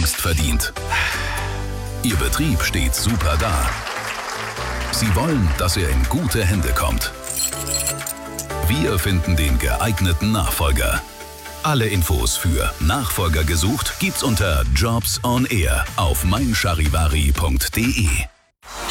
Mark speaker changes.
Speaker 1: längst verdient. Ihr Betrieb steht super da. Sie wollen, dass er in gute Hände kommt. Wir finden den geeigneten Nachfolger. Alle Infos für Nachfolger gesucht gibt's unter Jobs on Air auf meincharivari.de.